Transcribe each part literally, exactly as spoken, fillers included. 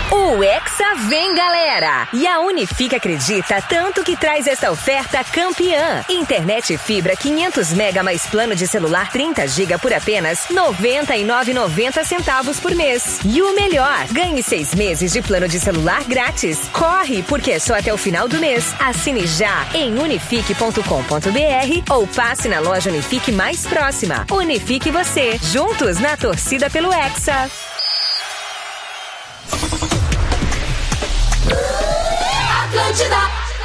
O Hexa vem, galera! E a Unifique acredita tanto que traz esta oferta campeã. Internet fibra quinhentos mega mais plano de celular trinta gigas por apenas noventa e nove reais e noventa centavos por mês. E o melhor, ganhe seis meses de plano de celular grátis. Corre, porque é só até o final do mês. Assine já em unifique ponto com ponto b r ou passe na loja Unifique mais próxima. Unifique você, juntos na torcida pelo Hexa. Atlântida.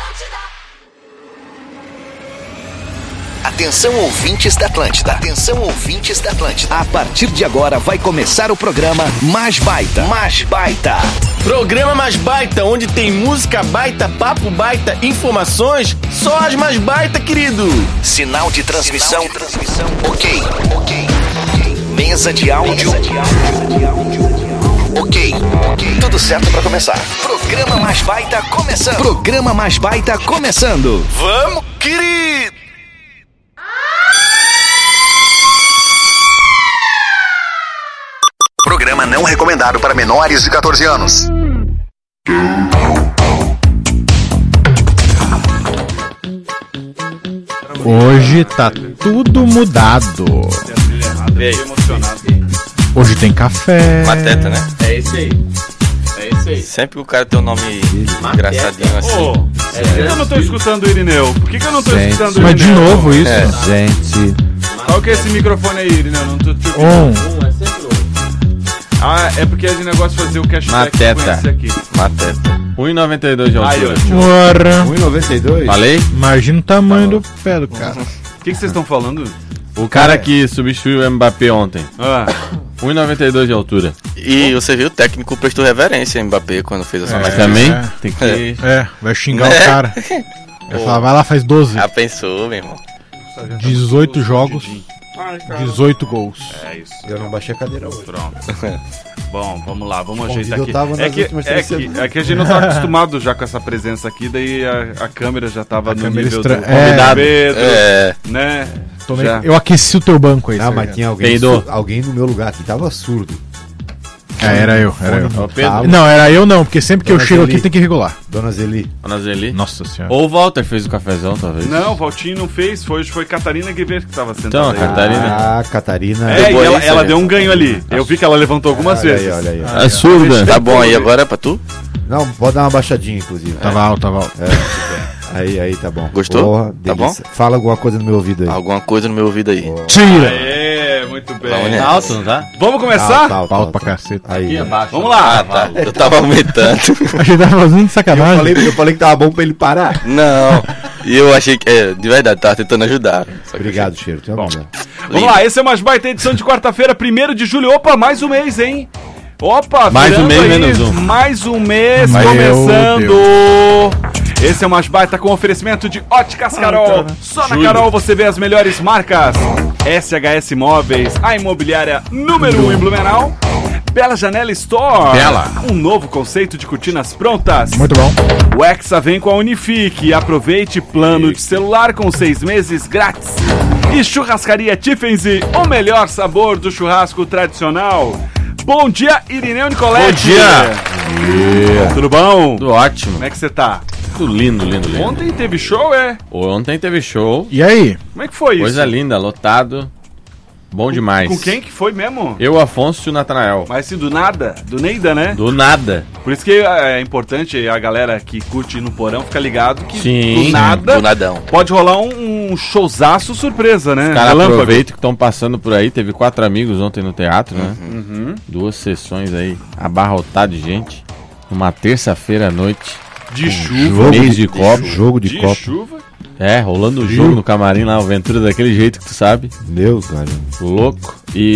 Atenção, ouvintes da Atlântida. Atenção, ouvintes da Atlântida. A partir de agora vai começar o programa Mais Baita. Mais Baita. Programa Mais Baita, onde tem música baita, papo baita, informações, só as mais baita, querido. Sinal de transmissão. Sinal de transmissão. Ok, ok, ok. Mesa de áudio. Mesa de áudio. Ok, ok. Tudo certo pra começar. Programa Mais Baita começando. Programa Mais Baita começando. Vamos, querido! Programa não recomendado para menores de catorze anos. Hoje tá tudo mudado. Hoje tem café. Mateta, né? É esse aí. É esse aí. Sempre que o cara tem um nome engraçadinho assim. Oh, é, por que eu não tô escutando o Irineu? Por que, que eu não tô Gente, escutando o mas Irineu? de novo isso? É. Gente. Qual que é esse microfone aí, Irineu? Não tô te ouvindo. Um. Um é sempre um. Ah, é porque é de negócio de fazer o cashback com Mateta. esse aqui. Mateta. um e noventa e dois de Aí, altura. ó. Bora. um e noventa e dois? Falei? Imagina o tamanho do pé do cara. O que que vocês estão falando? O cara que substituiu o Mbappé ontem. Ah, um e noventa e dois de altura. E você viu, o técnico prestou reverência a Mbappé quando fez essa É. Mas mateta. também é. tem que... É, vai xingar Né? o cara. Vai falar, vai lá, faz doze. Já pensou, meu irmão? dezoito jogos, dezoito gols. é isso. Eu não baixei a cadeira hoje. Pronto. Bom, vamos lá, vamos Convido ajeitar aqui. eu tava É nas que, últimas é, três que, semanas. é que a gente não tá acostumado já com essa presença aqui, daí a, a câmera já tava A no câmera nível estra- do é. convidado, Pedro, É. né? Tomei- Já. Eu aqueci o teu banco aí. Ah, Sérgio. mas tinha alguém, Peidou. su- alguém no meu lugar aqui, tava surdo. É, era eu, era eu. Ó, Pedro. Tava. Não, era eu não, porque sempre que eu Dona chego Zeli. aqui tem que regular. Dona Zeli. Dona Zeli. Nossa senhora. Ou o Walter fez o cafezão, talvez. Não, o Valtinho não fez, foi, foi Catarina Guevara que tava sentada Então, a aí. Catarina. Ah, Catarina. É, e boa ela, isso, ela né? deu um ganho ali. Eu vi que ela levantou algumas olha vezes. aí, olha aí. É surda. Tá bom aí agora pra tu? Não, pode dar uma baixadinha, inclusive. Tava alto, tava alto. É, tudo bem. Aí, aí, tá bom. Gostou? Porra, Tá delícia. Fala alguma coisa no meu ouvido aí. Alguma coisa no meu ouvido aí. Tira! É, muito bem. Vamos nessa. Alto, não tá? Vamos começar? Tal, tal, Alto pra tal. caceta. Aí. Vamos lá. Ah, tá. Eu tava aumentando. Achei que tava fazendo de Eu sacanagem. falei, eu falei que tava bom pra ele parar. Não. E eu achei que. É, de verdade, tava tentando ajudar. Só que Obrigado, Cheiro. Tenha Bom. obrigado. Vamos lá, esse é mais baita edição de quarta-feira, primeiro de julho. Opa, mais um mês, hein? Opa, Mais um virando mês, aí, menos um. Mais um mês Meu começando. Esse é o Mais Baita com oferecimento de Óticas Carol. Só na Carol você vê as melhores marcas. S H S Móveis, a imobiliária número um em Blumenau. Bela Janela Store. Bela. Um novo conceito de cortinas prontas. Muito bom. O Hexa vem com a Unifique. Aproveite plano de celular com seis meses grátis. E Churrascaria Tiffenzy, o melhor sabor do churrasco tradicional. Bom dia, Irineu Nicoletti. Bom dia. Tudo bom? Tudo ótimo. Como é que você tá? Tudo lindo, lindo, lindo. Ontem teve show, é? Ontem teve show. E aí? Como é que foi Coisa isso? linda, lotado. Bom demais. Com quem que foi mesmo? Eu, Afonso e o Natanael. Mas assim, do nada, do Neida, né? Do nada. Por isso que é importante a galera que curte no porão ficar ligado que Sim. do nada Do nadão. pode rolar um, um showzaço surpresa, né? Os caras Relâmpago. aproveitam que estão passando por aí. Teve quatro amigos ontem no teatro, né? Uhum. Duas sessões aí, abarrotado de gente. Uma terça-feira à noite. De chuva. Jogo mês de Copa. Jogo de, De Copa. chuva. É, rolando o jogo no camarim lá, o Ventura daquele jeito que tu sabe. Meu, cara. Louco.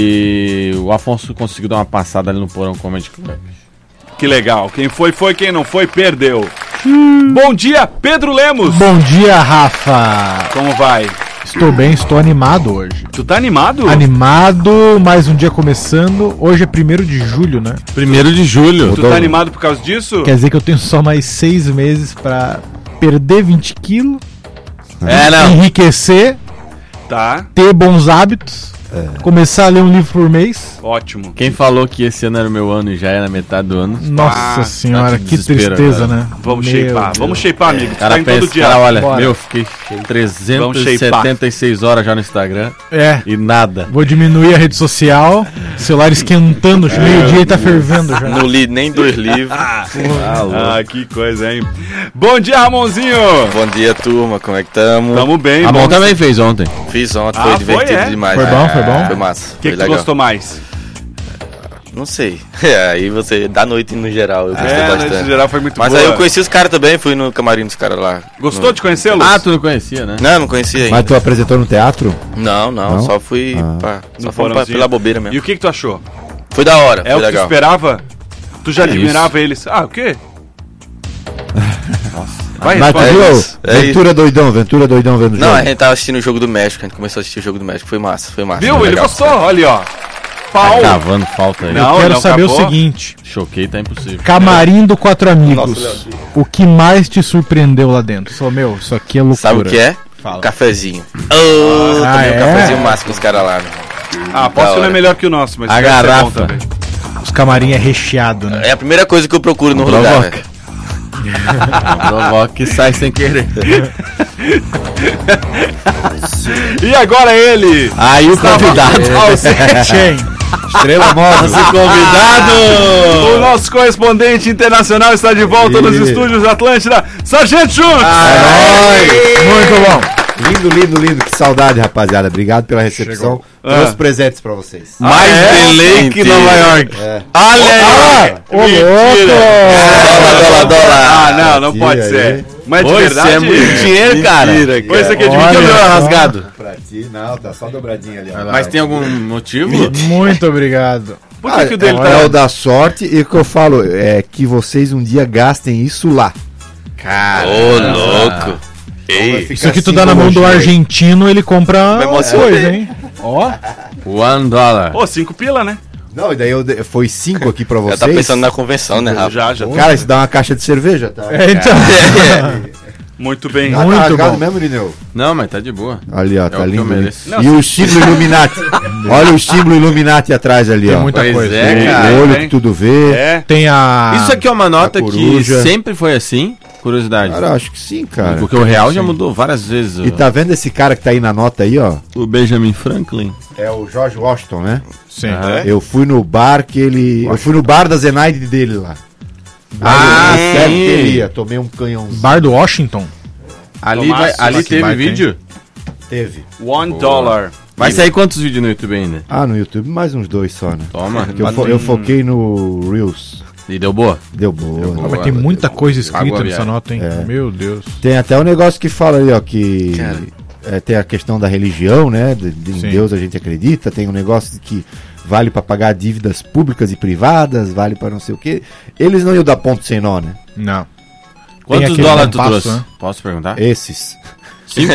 E o Afonso conseguiu dar uma passada ali no Porão Comedy Club. Que legal. Quem foi, foi. Quem não foi, perdeu. Bom dia, Pedro Lemos. Bom dia, Rafa. Como vai? Estou bem, estou animado hoje. Tu tá animado? Animado, mais um dia começando. Hoje é primeiro de julho, né? Primeiro de julho. Tu tá animado por causa disso? Quer dizer que eu tenho só mais seis meses pra perder vinte quilos, É, não. enriquecer, Tá. ter bons hábitos Começar a ler um livro por mês. Ótimo. Quem falou que esse ano era o meu ano e já é na metade do ano? Nossa Ah, senhora, tá que que desespero, tristeza, cara. né? Vamos Meu shapear. Deus. Vamos shapear, amigo. Tu Cara, tá em todo pensa, dia. cara, olha, Bora. meu, fiquei trezentas Vamos e shapear. setenta e seis horas já no Instagram É. e nada. Vou diminuir a rede social, celular esquentando, meio-dia e tá fervendo já. Não li nem dois livros. Ah, que coisa, hein? Bom dia, Ramonzinho. Bom dia, turma, como é que tamo? Tamo bem. A bom. mão também fez ontem. Fiz ontem, Ah, foi foi, divertido é? demais. Foi né? bom, foi bom? Foi massa. O que, foi que tu legal. gostou mais? Não sei. É, aí você, da noite no geral, eu gostei É, bastante. no geral foi muito Mas boa. aí eu conheci os caras também, fui no camarim dos caras lá. Gostou No- de conhecê-los? Ah, tu não conhecia, né? Não, não conhecia ainda. Mas tu apresentou no teatro? Não, não, Não? só fui Ah. pá, só No fomos pra, porãozinho. pela bobeira mesmo. E o que, que tu achou? Foi da hora, É foi o que tu legal. esperava? Tu já É admirava eles? Ah, o quê? Vai, Mas tu responde. viu? isso, é Ventura doidão, Ventura doidão vendo o Não, jogo. a gente tava assistindo o jogo do México, a gente começou a assistir o jogo do México, foi massa, foi massa. Viu? foi Ele legal. gostou, olha, ó. Pau. Tá cavando falta aí. Não, Eu quero não saber acabou. o seguinte: Choquei, tá impossível. camarim do Quatro Amigos. Nossa, Léo. O que mais te surpreendeu lá dentro? Falou, meu, isso aqui é loucura. Sabe o que é? Fala. Um cafezinho. Oh, Ah, tomei é? um cafezinho massa com os caras lá. Meu. Ah, posso Da que não é hora. melhor que o nosso, mas A deve ser bom garrafa. também. Os camarim é recheado, né? É a primeira coisa que eu procuro no Provoca. lugar, velho. Provoca que sai sem querer. E agora ele! Aí o convidado. Ausente, Hein? Estrela móvel. Nosso convidado! o nosso correspondente internacional está de volta E- nos estúdios Atlântida, Sargento Schultz! Muito bom. Lindo, lindo, lindo. Que saudade, rapaziada. Obrigado pela recepção. Trouxe Ah. presentes pra vocês. Mais é? delay que Mentira. Nova York. É. Olha aí! Ô, louco! Dólar, dólar, dólar. Ah, não, não Aqui, pode aí. ser. Mas de Oi, verdade. isso é muito dinheiro, cara. Mentira, cara. Coisa que é de Olha vídeo só. rasgado. Pra ti, não, tá só dobradinha ali. Ó. Mas tem algum motivo? Muito obrigado. Por que, que o dele é, tá. é o da sorte e o que eu falo é que vocês um dia gastem isso lá. Cara, ô louco. Ei, Isso aqui tu dá na mão do argentino, ele compra Me uma emocionei. coisa, hein? Ó, one dollar. Pô, cinco pila, né? Não, e daí eu de- foi cinco aqui pra Já vocês. tá pensando na convenção, né, Rafa? Já, já. Cara, isso dá uma caixa de cerveja, tá? é, então. Muito bem. Ah, Muito tá rasgado bom. mesmo, Lineu? Não, mas tá de boa. Ali, ó, É tá o que lindo. eu lindo. mereço. Não, E o símbolo Illuminati. Olha o símbolo Illuminati atrás ali, Tem ó. muita Pois coisa. é, O cara. olho hein? que tudo vê. É. Tem a. Isso aqui é uma nota a que coruja. sempre foi assim, curiosidade. Cara, acho que sim, cara. Porque o real já mudou várias vezes. E tá vendo esse cara que tá aí na nota aí, ó? O Benjamin Franklin. É o George Washington, né? Sim. Ah, Eu fui no bar que ele. Eu fui no bar da Zenaide dele lá. Ah, Bar certo sim. que ele ia, tomei um canhãozinho. Bar do Washington. Ali, Tomás, vai, ali que teve baita, hein? vídeo? Teve. One dollar. Vai sair quantos vídeos no YouTube ainda? Ah, no YouTube mais uns dois só, né? Toma. Que eu, fo- eu foquei no Reels. E deu boa? Deu boa. Deu né? boa. Mas tem muita coisa escrita Pagou a nessa viagem. nota, hein? Meu Deus. Tem até um negócio que fala ali, ó, que Cara. é, tem a questão da religião, né? De, de- em Sim. Deus a gente acredita. Tem um negócio de que vale pra pagar dívidas públicas e privadas, vale pra não sei o quê. Eles não iam dar ponto sem nó, né? Não. Quantos aquele dólares tu compasso, trouxe? né? Posso perguntar? Esses. Cinco?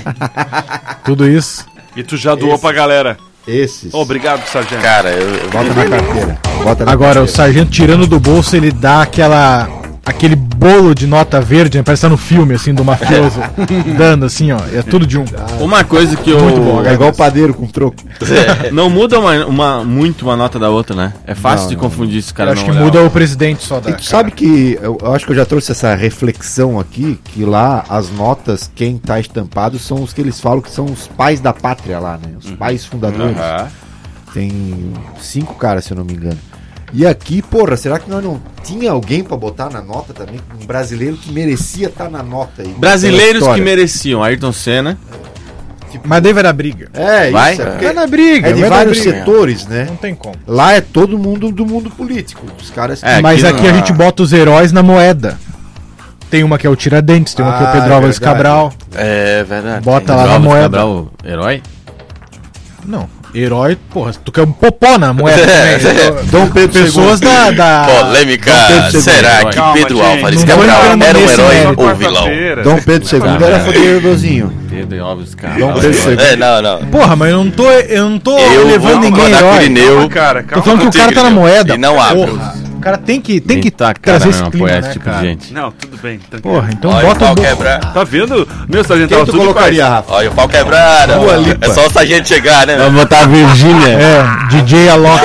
Tudo isso. E tu já doou Esse. pra galera. Esses. Obrigado, sargento. Cara, eu, eu Bota na carteira. Bota na Agora, o carteira. sargento tirando do bolso, ele dá aquela. Aquele bolo de nota verde, né? Parece que tá no filme, assim, do mafioso. Dando, assim, ó. É tudo de um. Uma coisa que eu. Muito bom, É igual o padeiro com troco. Não muda uma, uma- muito uma nota da outra, né? É fácil Não, de não. confundir esse cara. Eu acho não que olhar. muda o presidente só da. E tu sabe que eu, eu acho que eu já trouxe essa reflexão aqui, que lá as notas, quem tá estampado são os que eles falam que são os pais da pátria lá, né? Os pais fundadores. Aham. Tem cinco caras, se eu não me engano. E aqui, porra, será que nós não tinha alguém pra botar na nota também? Um brasileiro que merecia estar na nota aí. Brasileiros Pela que história. mereciam. Ayrton Senna. Mas daí vai dar briga. É, Vai? isso. É, porque Vai dar briga. é de vai dar vários briga. setores, né? Não tem como. Lá é todo mundo do mundo político. Os caras que... É, Mas aqui aqui não- a gente bota os heróis na moeda. Tem uma que é o Tiradentes, tem uma que é o Ah, Pedro é Álvares verdade. Cabral. É verdade. Bota lá na Alves moeda. Cabral, herói? Não, herói, porra, tu quer um popó na moeda também. Dom Pedro Pessoas segundo. da. da... Polêmica. Dom Pedro segundo. Será que Calma, Pedro gente. Álvares Não Cabral vou entrar era um nesse herói mérito. ou vilão? Quarta-feira. Dom Pedro segundo era foderosinho. Pedro Álvares Cabral. Dom Pedro segundo. É, não, não. Porra, mas eu não tô, eu não tô Eu levando vou ninguém concordar com herói. o Irineu. Calma, cara, Tô calma. falando que o cara tá na Irineu. moeda. E não abre. Porra. O cara tem que, tem Nem que tua cara trazer esse mesmo clima, apoiar né, esse tipo cara? de gente. Não, tudo bem. tranquilo. Porra, então Olha o bota pau o bo... quebrar. Tá vendo? Meu sargento, Quem tava tu tudo colocaria, paz. Rafa? Olha o pau quebrado. Tua Lipa. É só o sargento chegar, né? Vamos botar a Virgínia. É, D J Alok.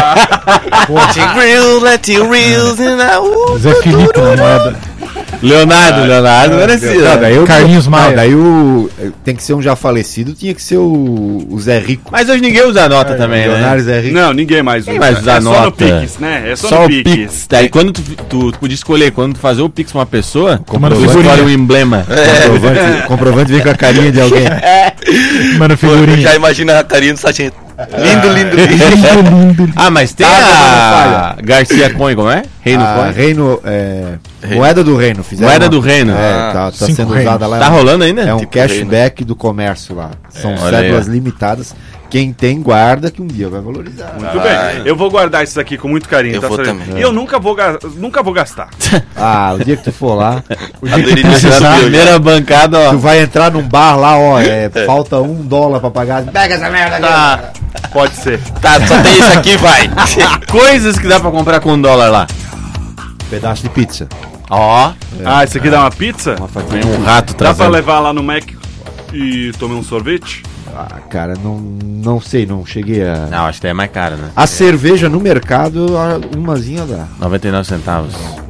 Let it real, let it real, uh, Zé Felipe na moeda. Leonardo, Leonardo, merecia. Não, daí eu- Carlinhos Maia. Não, daí o. Tem que ser um já falecido, tinha que ser o, o Zé Rico. Mas hoje ninguém usa nota também, né? Leonardo Zé Rico. Não, ninguém mais usa. mais usa é só nota? no Pix, né? É só, Só no o Pix. Pix. Daí quando tu, tu, tu podia escolher, quando tu fazer o Pix pra uma pessoa, tu Manda escolhe figurinha. o emblema. Comprovante, comprovante vem com a carinha de alguém. Mano, figurinha. Já imagina a carinha do sargento. Lindo, lindo, lindo. Lindo, lindo. Ah, mas tem Ah, a Garcia Coin, como é? Reino A Coin? Reino, é, Reino. Moeda do Reino. Fizeram Moeda uma- do Reino. É, Ah, tá, tá cinco sendo reinos. usada lá. Tá rolando ainda? É um Tipo cashback do comércio lá. São olha aí, cédulas ó. limitadas. Quem tem, guarda que um dia vai valorizar. Muito bem. Eu vou guardar isso aqui com muito carinho, Eu tá, vou sargento? também. E eu nunca vou, ga- nunca vou gastar. Ah, o dia que tu for lá, O A dia que Dorina já precisar, subiu, primeira bancada, tu vai entrar num bar lá, ó, é, falta um dólar pra pagar. Pega essa merda aqui. Tá, pode ser. Tá, só tem isso aqui, vai. Coisas que dá pra comprar com um dólar lá. Pedaço de pizza. Ó, Ah, isso aqui dá uma pizza? Uma fatia tem de um pizza. rato Dá pra trazendo. levar lá no Mac e tomar um sorvete? Ah, cara, não, não sei, não cheguei a... Não, acho que é mais caro, né? A cerveja no mercado, a- umazinha dá. noventa e nove centavos.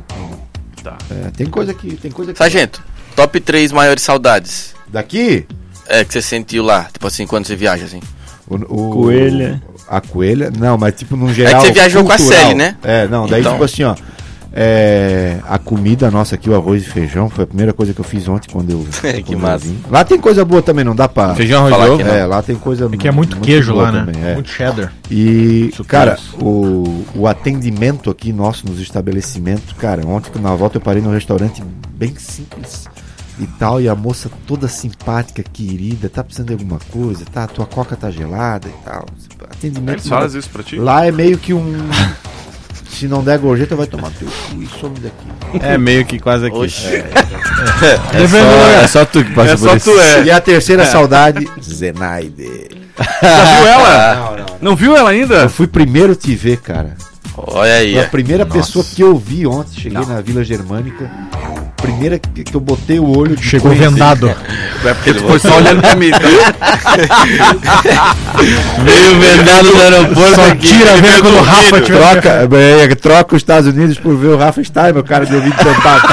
É, tem coisa que... Tem coisa que... Sargento, top três maiores saudades. Daqui... É, que você sentiu lá, tipo assim, quando você viaja, assim. O, o- Coelha. A coelha? Não, mas tipo, num geral. você viajou com a cultural. Sally, né? É, não, daí Então. tipo assim, ó. É, a comida nossa aqui, o arroz e feijão, foi a primeira coisa que eu fiz ontem quando eu. Que quando eu massa. vim. Lá tem coisa boa também, não dá pra. Feijão, arroz Falar e ovo? que não. É, lá tem coisa. É que é muito queijo boa lá, né? também, é. Muito cheddar. E, Sucrilhos. cara, o, o atendimento aqui nosso nos estabelecimentos, cara, ontem na volta eu parei num restaurante bem simples e tal, e a moça toda simpática, querida, tá precisando de alguma coisa, tá? Tua coca tá gelada e tal. Atendimento. Eles fazem isso pra ti? Lá é meio que um. Se não der gorjeta, vai tomar teu cu e some daqui. É meio que quase aqui. Oxi. É, é, só, é só tu que passa É por só isso. tu, é. E a terceira saudade, Zenaide. Já viu ela? Não, não. Não viu ela ainda? Eu fui primeiro te ver, cara. Olha aí. Foi a é. primeira pessoa que eu vi ontem. Cheguei na Vila Germânica. Primeira que, que eu botei o olho. te Chegou conheci. vendado. É porque tu foi só olhando pra mim, tá? Veio vendado no aeroporto Só aqui. tira a ver quando o Rafa tiver. Troca, é, troca os Estados Unidos por ver o Rafa Stein, meu cara de ouvido tampado.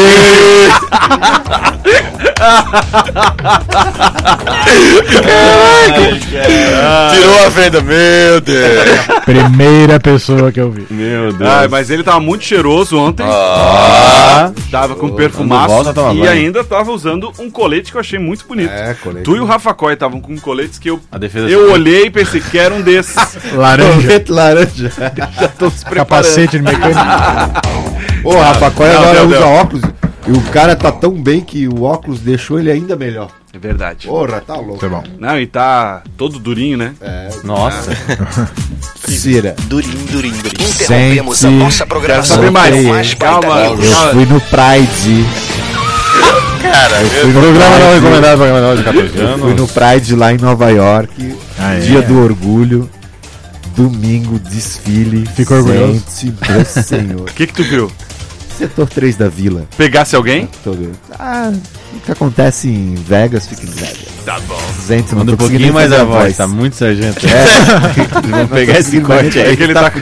Tirou a venda, meu Deus. Primeira pessoa que eu vi. Meu Deus. Ah, mas ele tava muito cheiroso ontem. Ah, Tava com Quando perfumaço volta, toma e banho. ainda tava usando um colete que eu achei muito bonito. É, colete. Tu e o Rafa Coy estavam com coletes que eu, a defesa eu olhei e pensei que era um desses. Laranja. Colete laranja. Já tô se preparando. Capacete de mecânico. Ô, Rafa, qual Não, agora não, usa não. óculos? E o cara tá tão bem que o óculos deixou ele ainda melhor. É verdade. Porra, tá louco. Foi bom. Não, e tá todo durinho, né? Nossa. Cira. Durinho, durinho, durinho. Interrompemos Gente, a nossa Quero programação. saber mais. Voltei, Mais Calma, baita Eu calma. fui no Pride. Cara, Eu fui no programa não Pride. recomendado para menor de catorze Eu fui anos. no Pride lá em Nova York. Ah, é? Dia do Orgulho. Domingo, desfile. Fica orgulhoso? Gente, meu senhor. O que que tu viu? Setor três da Vila. Pegasse alguém? Todo. Ah, o que acontece em Vegas, fica em Vegas. Tá bom. Gente, não Manda um tô conseguindo pouquinho mais fazer a voz, tá muito sargento. É. Vamos pegar esse corte É aí. que ele tá...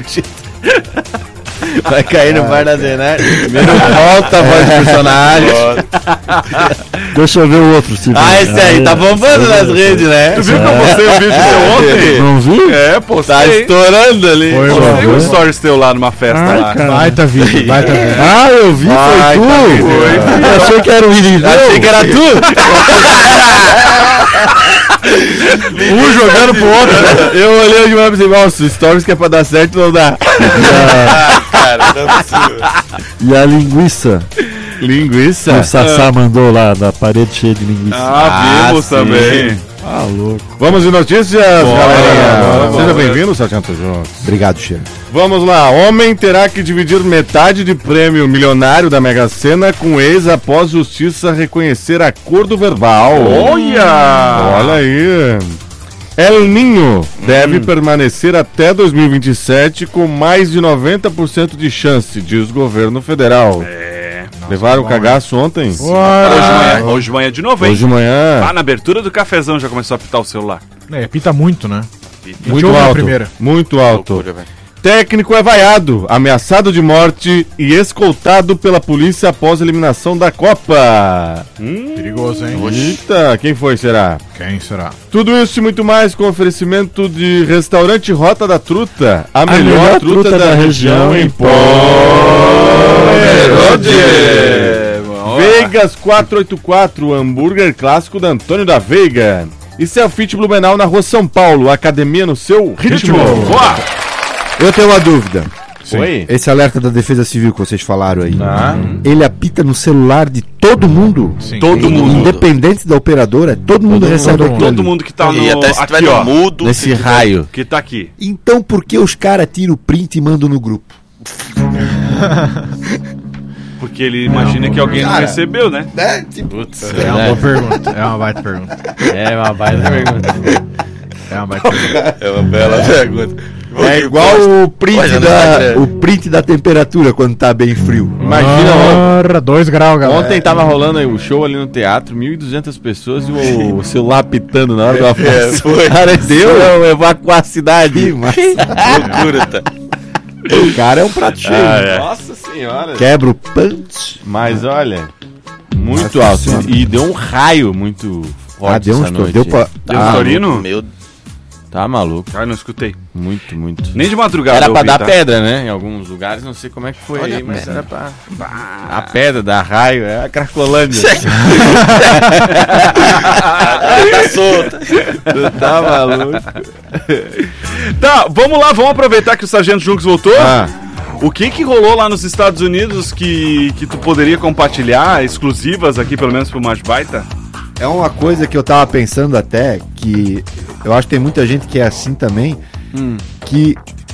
Vai cair no bar da Zenar. Primeiro volta a voz do personagem. Deixa eu ver o outro, Silvio. Ah, esse aí tá bombando nas redes, né? Tu viu que eu postei o vídeo teu ontem? Não viu? É, postei. Tá estourando ali. Foi, Postei mano. um stories teu lá numa festa lá. Baita vídeo, baita vídeo. Ah, eu vi, Vai, foi tu? tá vendo? Eu achei que era o Irineu. Achei que era tu. Um jogando pro outro. Eu olhei de uma e pensei, nossa, stories que é pra dar certo não dá. Ah, Cara, não é possível. e a linguiça Linguiça? que o Sassá mandou lá da parede cheia de linguiça. Ah, vimos sim. também. Ah, louco. Vamos de notícias, galera. Seja bora. bem-vindo, Sargento Jones. Obrigado, Cheiro. Vamos lá. Homem terá que dividir metade de prêmio milionário da Mega Sena com ex após justiça reconhecer acordo verbal. Olha! Olha aí. El Ninho deve permanecer até dois mil e vinte e sete com mais de noventa por cento de chance, diz o governo federal. É. Levaram o cagaço ontem? Hoje de manhã, hoje de manhã de novo, hein? Hoje de manhã. Ah, na abertura do cafezão já começou a pitar o celular. É, pita muito, né? Pita. Muito ouve a alto. primeira. Muito alto. Loucura, velho. Técnico é vaiado, ameaçado de morte e escoltado pela polícia após a eliminação da Copa. Perigoso, hein? Eita, quem foi, será? Quem será? Tudo isso e muito mais com oferecimento de Restaurante Rota da Truta, a, melhor, melhor truta, truta da, da região em região. Pomerode. Vegas quatrocentos e oitenta e quatro, hambúrguer clássico da Antônio da Veiga. E Selfit Blumenau na Rua São Paulo, academia no seu ritmo. Boa! Eu tenho uma dúvida. Oi? Esse alerta da Defesa Civil que vocês falaram aí, Ah. ele apita no celular de todo mundo? Sim. Todo mundo. Independente da operadora, todo mundo Todo recebe mundo. aquilo Todo ali. mundo que tá no... E até se aqui, tiver ó. no mudo. Nesse raio. Que tá aqui. Então por que os caras tiram o print e mandam no grupo? Porque ele imagina que alguém não Cara. recebeu, né? Né? Tipo, É uma boa pergunta. É uma baita pergunta. É uma baita pergunta. É uma baita pergunta. É uma bela pergunta. é igual o print, Pois é, da, né? o print da temperatura quando tá bem frio. Imagina, ó, Ora, dois graus, galera. ontem tava rolando aí o show ali no teatro, mil e duzentas pessoas e o, o celular apitando na hora do almoço. É, foi. Cara, deu evacuar a cidade. Mas Loucura, tá? o cara é um prato cheio. Ah, é. Nossa senhora. Quebra o punch. Mas olha, muito Nossa alto. Senhora. E deu um raio muito forte Ah, deu essa uns noite. deu pra... Deu ah, Torino? Meu Tá maluco. Ah, não escutei. Muito, muito. Nem de madrugada Era eu pra ouvi, dar tá? pedra, né? Em alguns lugares, não sei como é que foi Olha aí, a mas pedra. era pra... A pedra da raio, é a Cracolândia. tá solta. Tu tá maluco. Tá, vamos lá, vamos aproveitar que o Sargento Junks voltou. Ah. O que que rolou lá nos Estados Unidos que, que tu poderia compartilhar, exclusivas aqui, pelo menos pro Mais Baita? É uma coisa que eu tava pensando até, que eu acho que tem muita gente que é assim também, que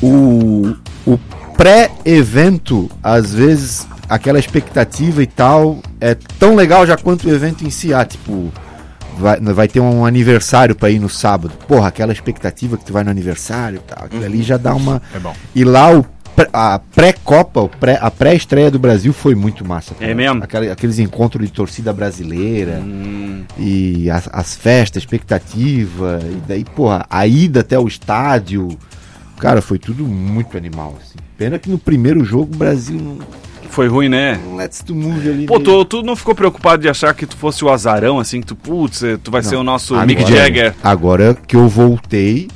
o, o pré-evento, às vezes, aquela expectativa e tal, é tão legal já quanto o evento em si. Ah, tipo, vai, vai ter um aniversário pra ir no sábado. Porra, aquela expectativa que tu vai no aniversário e tal, aquilo ali já dá uma... É bom. E lá o pré- a pré-copa, o pré- a pré-estreia do Brasil foi muito massa. cara. É mesmo? Aquela- aqueles encontros de torcida brasileira Hum. e as, as festas, expectativa, e daí, porra, a ida até o estádio, cara, foi tudo muito animal, assim. Pena que no primeiro jogo o Brasil não, Foi ruim, né? não let's to move ali. Pô, meio- tu, tu não ficou preocupado de achar que tu fosse o azarão, assim, que tu, putz, tu vai ser o nosso Agora- Mick Jagger? Agora que eu voltei,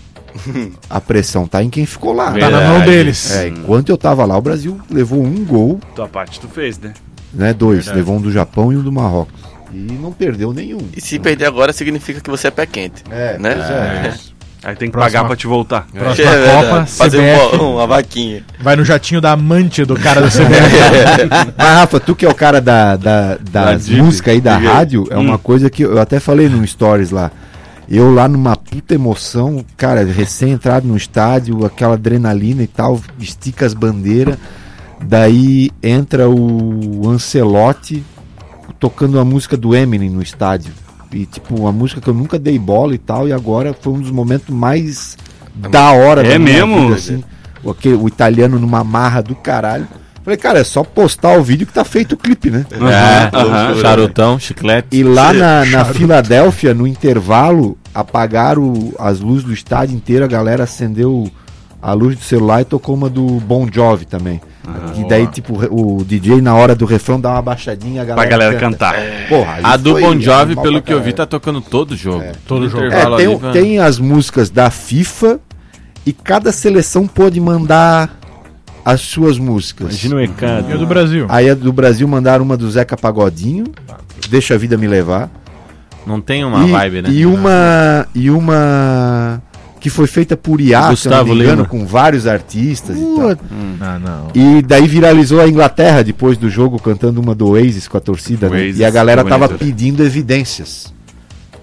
a pressão tá em quem ficou lá. Tá na mão deles. É, enquanto eu tava lá, o Brasil levou um gol, Tua parte tu fez, né? né, dois, Verdade. levou um do Japão e um do Marrocos. E não perdeu nenhum. E se perder agora significa que você é pé quente. É, né? pois é. Aí tem que Próxima- pagar pra te voltar. Próxima É verdade. Copa, Fazer C B F, um bo- uma vaquinha. vai no jatinho da amante do cara do C B F. Mas, Rafa, tu que é o cara da, da, das Diga, músicas aí da diga aí. rádio, é uma coisa que eu até falei no Stories lá. Eu lá numa puta emoção, cara, recém-entrado no estádio, aquela adrenalina e tal, estica as bandeiras, daí entra o Ancelotti tocando a música do Eminem no estádio. E tipo, uma música que eu nunca dei bola e tal, e agora foi um dos momentos mais da hora É da minha mesmo? vida, assim. O, aquele- o italiano numa marra do caralho. Falei, cara, é só postar o vídeo que tá feito o clipe, né? É, Aham. charutão, chiclete. E lá na, na Filadélfia, no intervalo, apagaram as luzes do estádio inteiro, a galera acendeu a luz do celular e tocou uma do Bon Jovi também. E daí, tipo, o D J na hora do refrão dá uma baixadinha, a galera Pra galera canta. cantar. Porra, ali A do foi Bon Jovi, animal pelo pra que eu vi, caralho. tá tocando todo jogo. todo No jogo. intervalo É, tem, ali, tem as músicas da FIFA e cada seleção pode mandar as suas músicas. Imagina o Ecado. E o do Brasil. Aí a do Brasil mandaram uma do Zeca Pagodinho, Deixa a Vida Me Levar. Não tem uma e, vibe, né? E uma, e uma que foi feita por I A, se eu não Gustavo me engano, Lima. com vários artistas e tal. Ah, não. E daí viralizou a Inglaterra depois do jogo, cantando uma do Oasis com a torcida, né? Oasis, E a galera que tava bonito. pedindo evidências.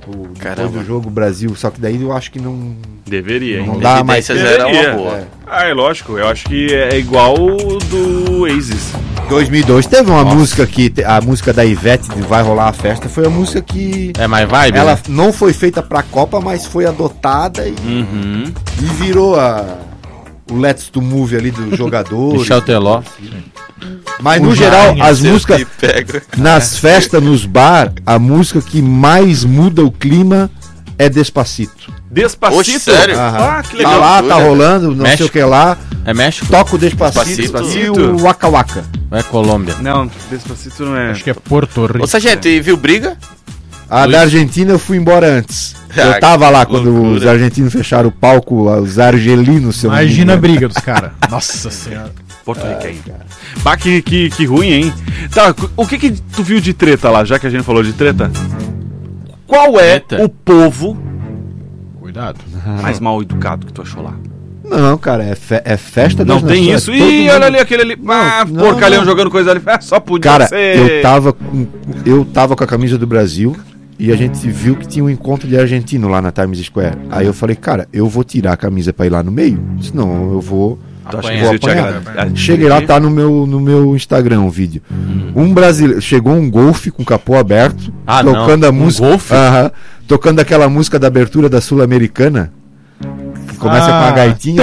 O, depois Caramba. do jogo Brasil, só que daí eu acho que não... Deveria, hein? Não dá mais... Evidências era uma Deveria. boa. É. Ah, é lógico. Eu acho que é igual o do Oasis. dois mil e dois teve uma música que... A música da Ivete de Vai Rolar a Festa foi a música que... É mais vibe, Ela né? não foi feita pra Copa, mas foi adotada e, Uhum. e virou a, o Let's to Move ali dos jogadores. Michel Teló. Mas O no geral, Jaime, as Seu músicas que pega. nas festas, nos bar, a música que mais muda o clima é Despacito. Despacito? Oxe, sério? Ah, que Tá legal. lá, tá Doida. rolando, não sei México. o que lá. É México Toca o Despacito, Despacito. e o Waka Waka. ou é Colômbia? Não, Despacito não é. Acho que é Porto Rico. Ô, Sargento, e viu briga? A da Argentina eu fui embora antes. Ah, Eu tava lá que quando loucura. os argentinos fecharam o palco, os argelinos, se eu não me Imagina a engano. briga dos caras. Nossa senhora. Porto Riquenho. Bah, que, que, que ruim, hein? Tá, o que que tu viu de treta lá, já que a gente falou de treta? Qual é Treta? o povo Cuidado. mais mal educado que tu achou lá? Não, cara, é, fe- é festa Não das tem nações. isso? Todo Ih, mundo- olha ali aquele ali. Ah, não, porcalhão não. jogando coisa ali. Ah, só podia Cara, ser. eu tava com eu tava com a camisa do Brasil e a gente viu que tinha um encontro de argentino lá na Times Square. Aí eu falei, cara, eu vou tirar a camisa pra ir lá no meio, senão eu vou Tu acha que Apanhar. isso ia te apanhar. agradar? Cheguei lá, tá no meu, no meu Instagram o vídeo. Um brasileiro, chegou um golfe com capô aberto, Ah, tocando não. a Um música, Golfe? Aham, tocando aquela música da abertura da Sul-Americana, que começa Ah, com a gaitinha.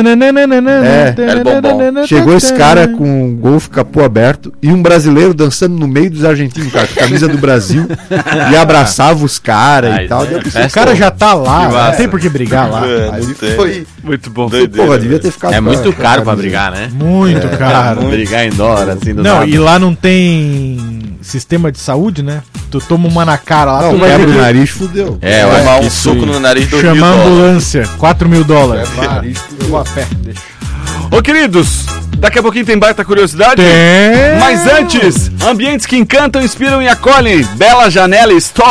É, era bombom. Chegou esse cara com um golfe capô aberto e um brasileiro dançando no meio dos argentinos, cara, com a camisa do Brasil e abraçava os caras e Ah, tal. é. Deu- O cara já tá lá, Que não massa. tem por que brigar lá. Mano, Aí tem. foi. Muito bom. Doideira, Porra, devia velho. ter ficado. É com a- muito com a caro pra camisa. brigar, né? Muito caro. Brigar em dólar, assim, do Não, nada. e lá não tem sistema de saúde, né? Tu toma uma na cara lá, Não, tu vai quebra ter o que nariz, fudeu. É, eu Tomar acho um que isso... soco no nariz do chamar Rio a dólar. ambulância, quatro mil dólares. Quebra o nariz, fudeu. Vou a pé, deixa. Ô, queridos, daqui a pouquinho tem baita curiosidade. Tem. Mas antes, ambientes que encantam, inspiram e acolhem. Bela Janela Store.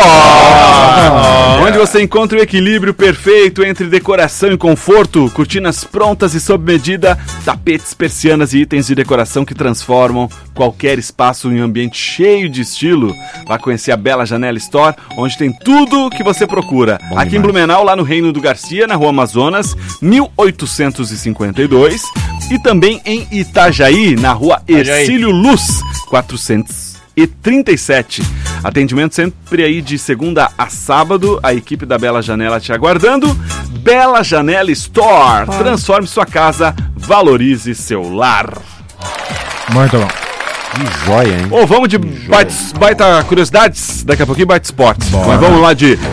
Onde você encontra o equilíbrio perfeito entre decoração e conforto, cortinas prontas e sob medida, tapetes, persianas e itens de decoração que transformam qualquer espaço em um ambiente cheio de estilo. Vá conhecer a Bela Janela Store, onde tem tudo que você procura. Aqui em Blumenau, lá no Reino do Garcia, na Rua Amazonas, mil oitocentos e cinquenta e dois. E também em Itajaí, na Rua Ercílio Luz, quatrocentos e trinta e sete. Atendimento sempre aí de segunda a sábado. A equipe da Bela Janela te aguardando. Bela Janela Store. Transforme sua casa, valorize seu lar. Muito bom. Que joia, hein? Ô, vamos de baita, baita curiosidades. Daqui a pouquinho baita esportes. Mas vamos lá de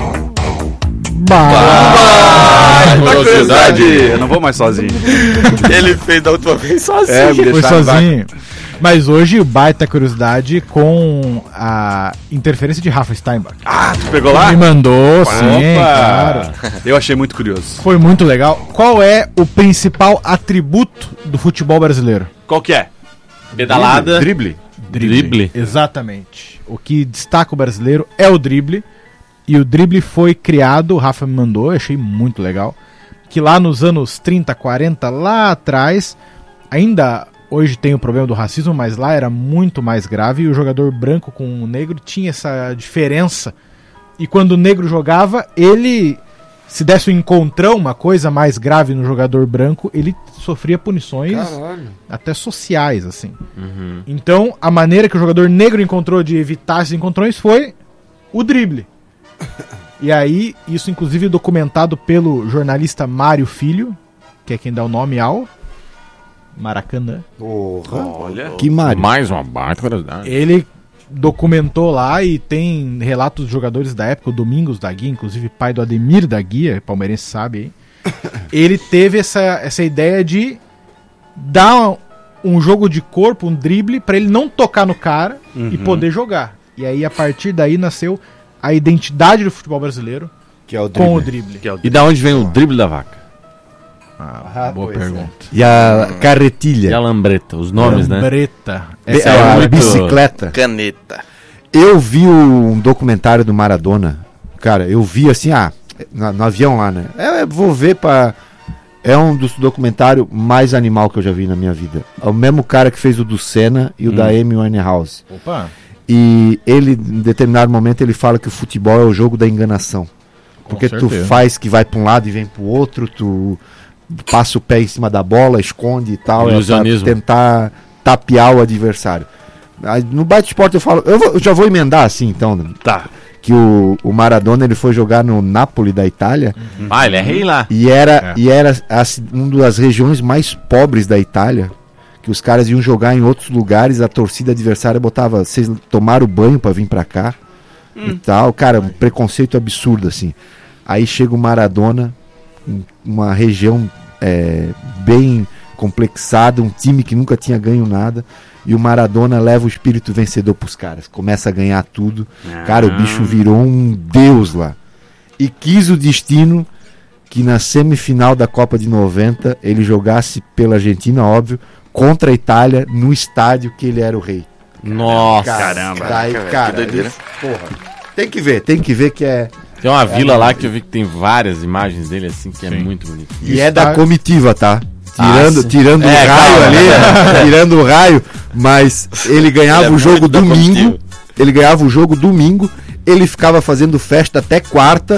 baita curiosidade. Eu não vou mais sozinho. Ele fez da última vez sozinho. É, me Foi deixaram sozinho. Mas hoje, baita curiosidade com a interferência de Rafa Steinbach. Ah, tu pegou lá? Me mandou, sim, Opa! claro. Eu achei muito curioso. Foi muito legal. Qual é o principal atributo do futebol brasileiro? Qual que é? Pedalada. Drible. Drible. Exatamente. O que destaca o brasileiro é o drible. E o drible foi criado, o Rafa me mandou, eu achei muito legal. Que lá nos anos trinta, quarenta, lá atrás, ainda hoje tem o problema do racismo, mas lá era muito mais grave. E o jogador branco com o negro tinha essa diferença. E quando o negro jogava, ele, se desse um encontrão, uma coisa mais grave no jogador branco, ele sofria punições Caralho. até sociais, assim. Então, a maneira que o jogador negro encontrou de evitar esses encontrões foi o drible. E aí, isso inclusive documentado pelo jornalista Mário Filho, que é quem dá o nome ao Maracanã. Porra. Olha. Que Mário. Mais uma baita curiosidade. Ele documentou lá e tem relatos dos jogadores da época, o Domingos da Guia, inclusive pai do Ademir da Guia, palmeirense sabe aí. Ele teve essa, essa ideia de dar um jogo de corpo, um drible, pra ele não tocar no cara e poder jogar. E aí, a partir daí, nasceu a identidade do futebol brasileiro Que é o com o drible. drible. Que é o E da onde vem o drible da vaca? Ah, boa pois é. pergunta. E a E a carretilha. lambreta? Os nomes, né? Lambreta. Be- Essa é a muito- bicicleta. Caneta. Eu vi um documentário do Maradona. Cara, eu vi assim, ah, na- no, avião lá, né? É, eu vou ver pra. É um dos documentários mais animal que eu já vi na minha vida. É o mesmo cara que fez o do Senna e o da Amy Winehouse. Opa. E ele, em determinado momento, ele fala que o futebol é o jogo da enganação. Porque tu faz que vai para um lado e vem para o outro, tu passa o pé em cima da bola, esconde e tal, é pra tentar tapear o adversário. Aí, no Baita Esporte eu falo, eu, vou, eu já vou emendar assim então, tá. Que o, o Maradona ele foi jogar no Napoli da Itália. Uhum. Ah, ele é rei lá. E era, é. e era as, uma das regiões mais pobres da Itália, que os caras iam jogar em outros lugares, a torcida adversária botava, vocês tomaram banho para vir para cá hum. e tal, cara, um preconceito absurdo assim. Aí chega o Maradona, uma região é, bem complexada, um time que nunca tinha ganho nada, e o Maradona leva o espírito vencedor pros caras, começa a ganhar tudo. Ah. Cara, o bicho virou um deus lá. E quis o destino que na semifinal da Copa de noventa ele jogasse pela Argentina, óbvio, contra a Itália, no estádio que ele era o rei. Nossa! Cara, caramba! Daí, cara, cara, que doideira. Porra, tem que ver, tem que ver que é... Tem uma é vila é, lá que eu vi que tem várias imagens dele assim, que Sim. é muito bonito. E é da comitiva, tá? Tirando, ah, tirando é, o raio calma, ali, né? tirando o raio, mas ele ganhava ele é o jogo domingo, comitiva. ele ganhava o jogo domingo, ele ficava fazendo festa até quarta,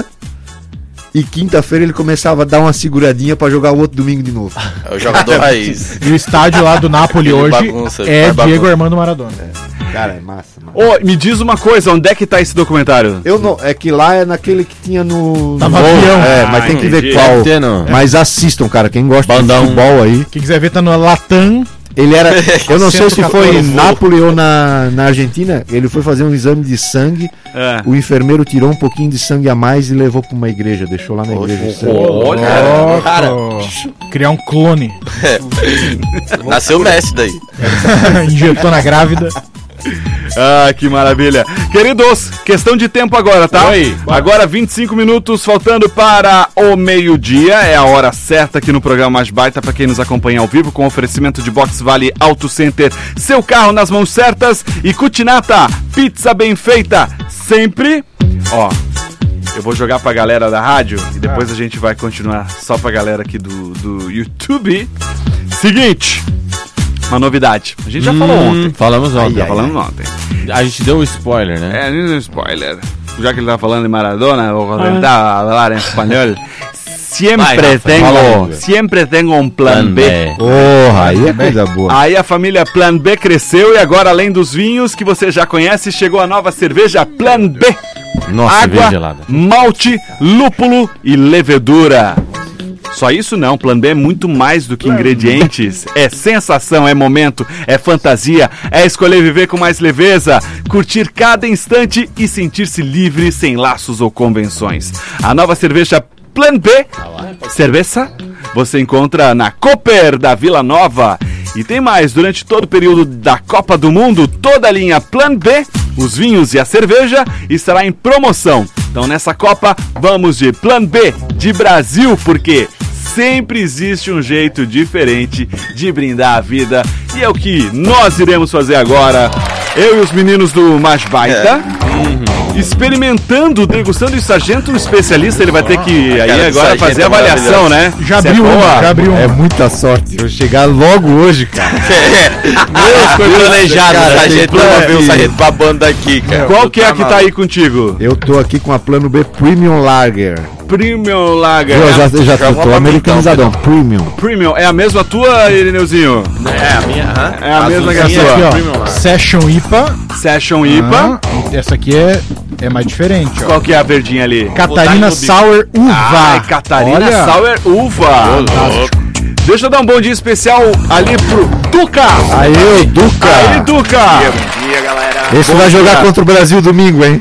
e quinta-feira ele começava a dar uma seguradinha pra jogar o outro domingo de novo. É o jogador raiz. E o estádio lá do Napoli hoje bagunça, é bagunça. Diego Armando Maradona. É. Cara, é massa, mano. Ô, me diz uma coisa, onde é que tá esse documentário? Eu não, é que lá é naquele que tinha no... Tá no avião. É, mas Ah, tem que entendi. ver qual. Deve ter, não. Mas assistam, cara, quem gosta Bandão. de futebol aí. Quem quiser ver tá no Latam. Ele era, eu não sei se foi em Centro Nápoles ou na, na Argentina, ele foi fazer um exame de sangue, É. o enfermeiro tirou um pouquinho de sangue a mais e levou pra uma igreja, deixou lá na igreja o sangue. Olha, Ó, cara. Criar um clone. Nasceu o Messi daí. Injetou na grávida. Ah, que maravilha. Queridos, questão de tempo agora, tá? Oi, bora. Agora vinte e cinco minutos faltando para o meio-dia. É a hora certa aqui no programa Mais Baita para quem nos acompanha ao vivo com oferecimento de Box Vale Auto Center. Seu carro nas mãos certas e Cutinata, pizza bem feita. Sempre, ó, eu vou jogar pra galera da rádio e depois a gente vai continuar só pra galera aqui do, do YouTube. Seguinte, uma novidade. A gente já Hum, falou ontem. Falamos ontem. Já falamos ontem. A gente deu um spoiler, né? É, não spoiler. Já que ele tá falando de Maradona, vou tentar falar em espanhol. Siempre Vai, Rafa, fala tengo, aí. siempre tengo um plan B. Porra, aí é coisa boa. Aí a família Plan B cresceu e agora, além dos vinhos que você já conhece, chegou a nova cerveja Plan B. Nossa, cerveja Água, gelada. malte, lúpulo e levedura. Só isso não, Plan B é muito mais do que ingredientes. É sensação, é momento, é fantasia, é escolher viver com mais leveza, curtir cada instante e sentir-se livre sem laços ou convenções. A nova cerveja Plan B, cerveja, você encontra na Cooper da Vila Nova. E tem mais, durante todo o período da Copa do Mundo, toda a linha Plan B, os vinhos e a cerveja estará em promoção. Então nessa Copa, vamos de Plan B de Brasil, porque sempre existe um jeito diferente de brindar a vida. E é o que nós iremos fazer agora. Eu e os meninos do Mais Baita, experimentando, degustando e o sargento, um especialista, ele vai ter que aí cara do agora sargento fazer a é avaliação, né? Já Se é abriu boa. uma, já abriu uma. É muita sorte eu chegar logo hoje, cara. Foi planejado, cara, o sargento tem pra plano ver o aqui. sargento babando daqui, cara. Qual que é a que tá aí contigo? Eu tô aqui com a Plano B Premium Lager. Premium Lager. Eu já, eu já Já tô, vou tô pra mim, americanizadão. Premium. Premium, é a mesma tua, Irineuzinho? É, a minha, aham. É a mesma que a Essa aqui, sua. ó, Session I P A. Session I P A. Ah, essa aqui é, é mais diferente, ó. Qual que é a verdinha ali? Catarina Sour Uva. Ai, Catarina Olha. Sour Uva. Deixa eu dar um bom dia especial ali pro Duca. Aí, ô, Duca. Aí, Duca. Bom dia, galera. Esse Bom vai jogar dia. contra o Brasil domingo, hein?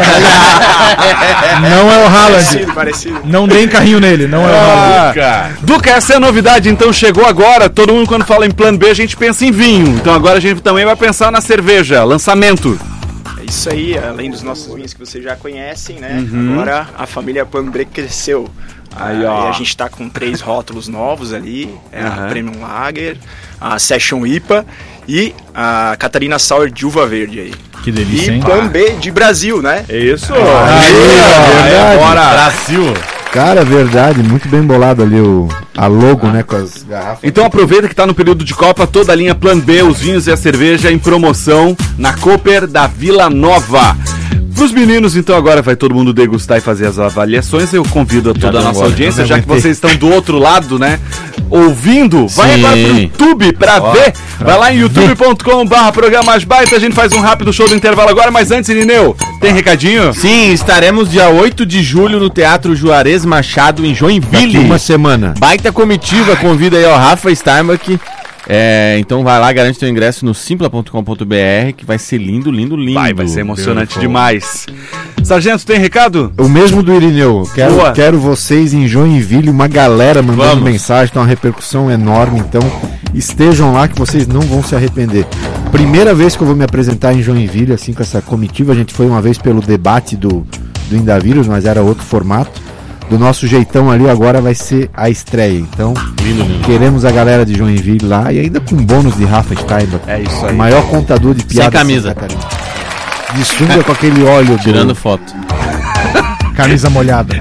Não é o Haaland. Parecido, parecido. Não deem carrinho nele, não é o Haaland. Ah, Duca, essa é a novidade, então chegou agora. Todo mundo quando fala em Plan B, a gente pensa em vinho. Então agora a gente também vai pensar na cerveja, lançamento. É isso aí, além dos nossos vinhos que vocês já conhecem, né? Agora a família Plan B cresceu. Aí, ó. Ah, a gente tá com três rótulos novos ali, é Aham. a Premium Lager, a Session I P A e a Catarina Sour de Uva Verde aí. Que delícia, E hein? Plan B de Brasil, né? É isso. Aí, ó, Aí, verdade. bora. Brasil. Cara, verdade, muito bem bolado ali o, a logo, né, com as garrafas. Então aproveita que tá no período de Copa, toda a linha Plan B, os vinhos e a cerveja em promoção na Cooper da Vila Nova. Pros meninos, então, agora vai todo mundo degustar e fazer as avaliações. Eu convido a toda a nossa audiência, já que vocês estão do outro lado, né, ouvindo, vai Sim. agora pro YouTube pra Ó, ver. pra Vai lá em youtube ponto com barra programa Mais Baita, a gente faz um rápido show do intervalo agora, mas antes, Irineu, tem recadinho? Sim, estaremos dia oito de julho no Teatro Juarez Machado, em Joinville. Daqui uma semana. Baita comitiva, convida aí ao Rafa Steinbach. É, então vai lá, garante teu ingresso no simpla ponto com ponto b r, que vai ser lindo, lindo, lindo. Vai, vai ser emocionante Beautiful. demais. Sargento, tem recado? O mesmo do Irineu. Quero, Boa. quero vocês em Joinville, uma galera mandando Vamos. mensagem, tá uma repercussão enorme, então estejam lá que vocês não vão se arrepender. Primeira vez que eu vou me apresentar em Joinville, assim, com essa comitiva. A gente foi uma vez pelo debate do, do Indavírus, mas era outro formato. Do nosso jeitão ali, agora vai ser a estreia. Então, Lindo, lindo. queremos a galera de Joinville lá, e ainda com bônus de Rafa Steinbach. É isso aí. O maior contador de piadas. camisa. de Santa Catarina. De sunga com aquele óleo do... Tirando foto. Camisa molhada.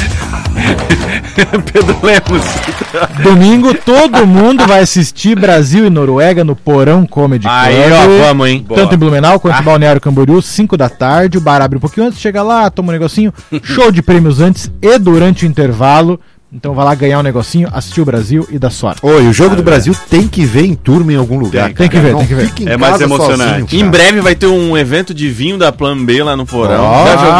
Pedro Lemos. Domingo, todo mundo vai assistir Brasil e Noruega no Porão Comedy Aí, Club. ó, vamos, hein? Tanto em Blumenau quanto Ah. em Balneário Camboriú, cinco da tarde. O bar abre um pouquinho antes, chega lá, toma um negocinho. Show de prêmios antes e durante o intervalo. Então vai lá ganhar um negocinho, assistir o Brasil e dar sorte. Oi, o jogo do Brasil tem que ver em turma em algum lugar. Tem que ver, Não tem que ver. fique em É mais casa emocionante. sozinho, Em cara. breve vai ter um evento de vinho da Plan B lá no Porão. Ó. Já joguei.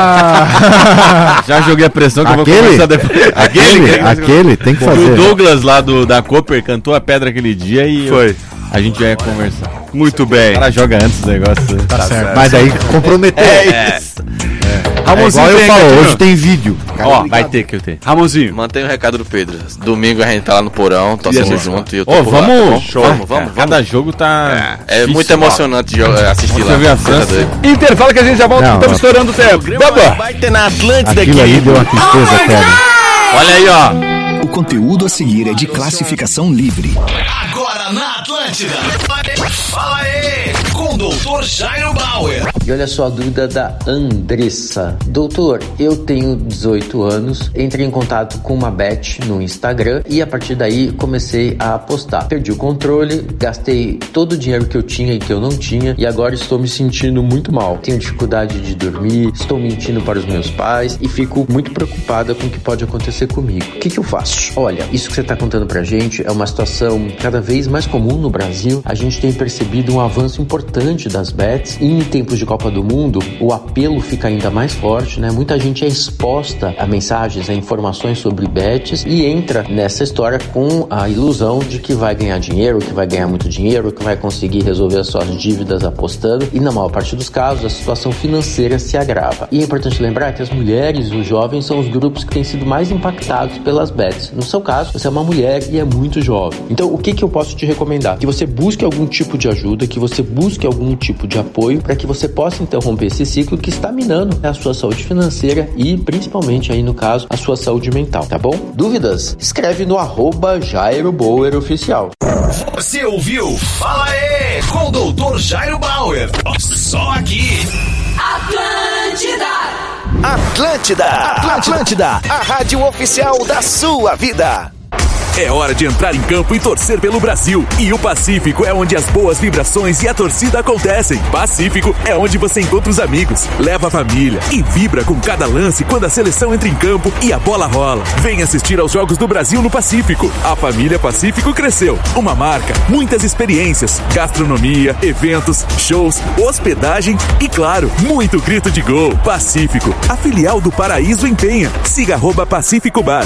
Ah! Já joguei a pressão que eu vou Aquele? começar depois. Aquele, aquele, tem que O fazer. Douglas lá do, da Cooper cantou a pedra aquele dia e eu- Foi. a gente já ia conversar. Muito bem. O cara joga antes do negócio. Tá certo. Mas aí comprometeu. É isso. É Ramonzinho, Igual eu tem falo, recadinho? hoje tem vídeo. Cara, Ó, obrigado. vai ter que eu ter. Ramonzinho. Mantém o recado do Pedro. Domingo a gente tá lá no porão, torcendo Isso. junto e eu tô Ô, por lá, tá vamos, bom? show. Vamos, vamos, Cada vamos. jogo tá. É difícil. muito emocionante jo- assistir Ontem lá. eu vi a Tá França. doido. Intervalo que a gente já volta, Não, estamos ó. estourando o tempo. Baba. Vai ter na Atlântida Aquilo aí aqui. deu uma tristeza, cara. Olha aí, ó. O conteúdo a seguir é de classificação livre. Agora na Atlântida. Fala aí, com o doutor Jairo Bauer. E olha só a dúvida da Andressa. Doutor, eu tenho dezoito anos, entrei em contato com uma bet no Instagram e a partir daí comecei a apostar. Perdi o controle, gastei todo o dinheiro que eu tinha e que eu não tinha e agora estou me sentindo muito mal. Tenho dificuldade de dormir, estou mentindo para os meus pais e fico muito preocupada com o que pode acontecer comigo. O que que eu faço? Olha, isso que você está contando pra gente é uma situação cada vez mais comum no Brasil. A gente tem percebido um avanço importante das bets e em tempos de Copa do Mundo o apelo fica ainda mais forte, né? Muita gente é exposta a mensagens, a informações sobre bets e entra nessa história com a ilusão de que vai ganhar dinheiro, que vai ganhar muito dinheiro, que vai conseguir resolver as suas dívidas apostando e na maior parte dos casos a situação financeira se agrava. E é importante lembrar que as mulheres e os jovens são os grupos que têm sido mais impactados pelas bets. No seu caso, você é uma mulher e é muito jovem. Então, o que que eu posso te recomendar? Que você busque algum tipo de ajuda, que você busque algum tipo de apoio para que você possa interromper esse ciclo que está minando a sua saúde financeira e, principalmente, aí no caso, a sua saúde mental, tá bom? Dúvidas? Escreve no arroba Jairo Bauer Oficial. Você ouviu? Fala aí, com o doutor Jairo Bauer. Só aqui. Atlântida. Atlântida, Atlântida, a rádio oficial da sua vida. É hora de entrar em campo e torcer pelo Brasil. E o Pacífico é onde as boas vibrações e a torcida acontecem. Pacífico é onde você encontra os amigos, leva a família e vibra com cada lance quando a seleção entra em campo e a bola rola. Vem assistir aos Jogos do Brasil no Pacífico. A família Pacífico cresceu. Uma marca, muitas experiências, gastronomia, eventos, shows, hospedagem e, claro, muito grito de gol. Pacífico, a filial do Paraíso em Penha. Siga arroba Pacífico Bar.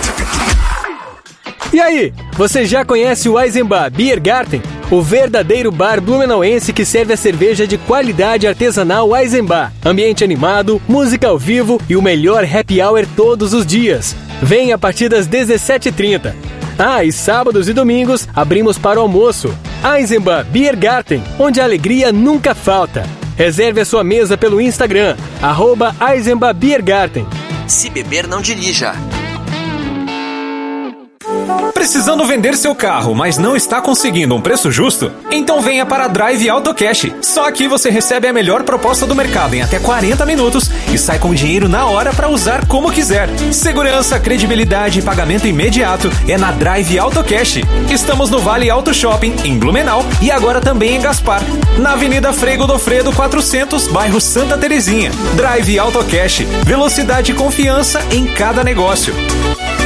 E aí, você já conhece o Eisenbach Beer Garten? O verdadeiro bar blumenauense que serve a cerveja de qualidade artesanal Eisenbach. Ambiente animado, música ao vivo e o melhor happy hour todos os dias. Vem a partir das dezessete e trinta. Ah, e sábados e domingos abrimos para o almoço. Eisenbach Beer Garten, onde a alegria nunca falta. Reserve a sua mesa pelo Instagram, arroba Eisenbach Beer Garten. Se beber, não dirija. Precisando vender seu carro, mas não está conseguindo um preço justo? Então venha para a Drive Auto Cash. Só aqui você recebe a melhor proposta do mercado em até quarenta minutos e sai com o dinheiro na hora para usar como quiser. Segurança, credibilidade e pagamento imediato é na Drive Auto Cash. Estamos no Vale Auto Shopping, em Blumenau, e agora também em Gaspar, na Avenida Frei Godofredo quatrocentos, bairro Santa Terezinha. Drive Auto Cash. Velocidade e confiança em cada negócio.